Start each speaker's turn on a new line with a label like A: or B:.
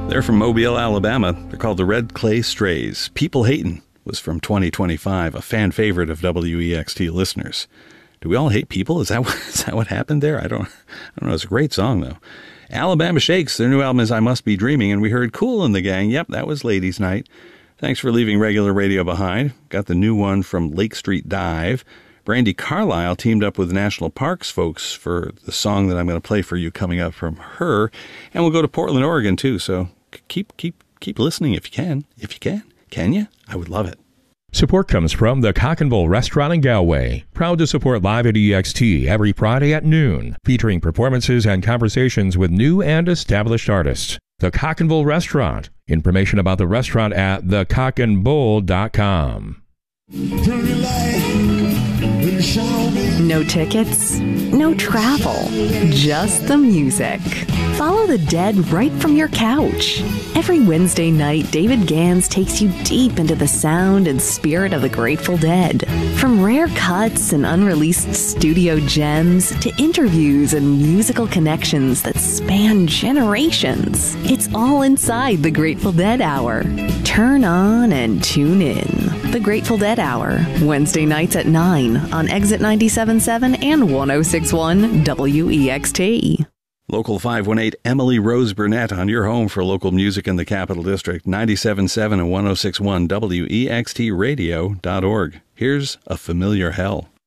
A: They're from Mobile, Alabama. They're called the Red Clay Strays. People Hatin' was from 2025, a fan favorite of WEXT listeners. Do we all hate people? Is that what happened there? I don't know. It's a great song, though. Alabama Shakes, their new album is I Must Be Dreaming, and we heard Kool and the Gang. Yep, that was Ladies' Night. Thanks for leaving regular radio behind. Got the new one from Lake Street Dive. Brandi Carlile teamed up with National Parks folks for the song that I'm going to play for you coming up from her. And we'll go to Portland, Oregon, too, so keep listening if you can. If you can. Can you? I would love it.
B: Support comes from the Cock and Bull Restaurant in Galway. Proud to support Live at EXT every Friday at noon, featuring performances and conversations with new and established artists. The Cock and Bull Restaurant. Information about the restaurant at thecockandbull.com.
C: No tickets, no travel, just the music. Follow the Dead right from your couch. Every Wednesday night, David Gans takes you deep into the sound and spirit of the Grateful Dead. From rare cuts and unreleased studio gems to interviews and musical connections that span generations. It's all inside the Grateful Dead Hour. Turn on and tune in. The Grateful Dead Hour, Wednesday nights at 9 on Exit 97.7 and 106.1 WEXT.
A: Local 518, Emily Rose Burnett on your home for local music in the Capital District, 97.7 and 106.1 WEXTradio.org. Here's A Familiar Hell.